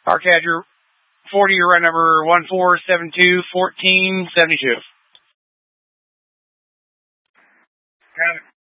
Arcadger 40, your run number 1472-1472. Got it.